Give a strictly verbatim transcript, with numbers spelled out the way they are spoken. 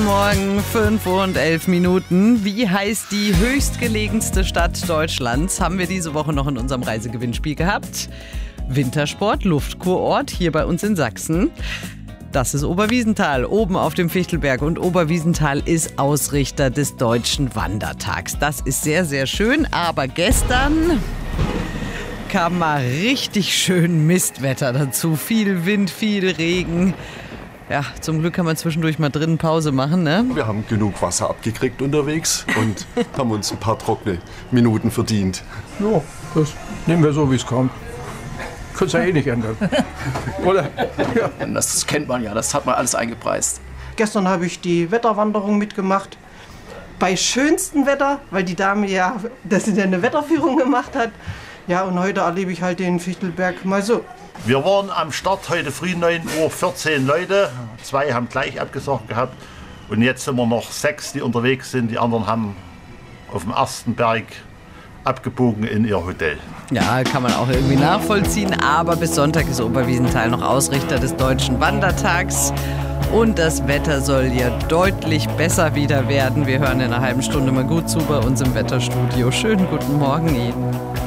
Morgen, fünf und elf Minuten. Wie heißt die höchstgelegenste Stadt Deutschlands? Haben wir diese Woche noch in unserem Reisegewinnspiel gehabt. Wintersport, Luftkurort hier bei uns in Sachsen. Das ist Oberwiesenthal, oben auf dem Fichtelberg. Und Oberwiesenthal ist Ausrichter des Deutschen Wandertags. Das ist sehr, sehr schön. Aber gestern kam mal richtig schön Mistwetter dazu. Viel Wind, viel Regen. Ja, zum Glück kann man zwischendurch mal drinnen Pause machen, ne? Wir haben genug Wasser abgekriegt unterwegs und haben uns ein paar trockene Minuten verdient. Ja, das nehmen wir so, wie es kommt. Könnt's ja eh nicht ändern. Oder? Ja. Das kennt man ja, das hat man alles eingepreist. Gestern habe ich die Wetterwanderung mitgemacht. Bei schönstem Wetter, weil die Dame ja, dass sie eine Wetterführung gemacht hat. Ja, und heute erlebe ich halt den Fichtelberg mal so. Wir waren am Start heute früh neun Uhr vierzehn Leute. Zwei haben gleich abgesagt gehabt. Und jetzt sind wir noch sechs, die unterwegs sind. Die anderen haben auf dem ersten Berg abgebogen in ihr Hotel. Ja, kann man auch irgendwie nachvollziehen. Aber bis Sonntag ist Oberwiesenthal noch Ausrichter des Deutschen Wandertags. Und das Wetter soll ja deutlich besser wieder werden. Wir hören in einer halben Stunde mal gut zu bei uns im Wetterstudio. Schönen guten Morgen Ihnen.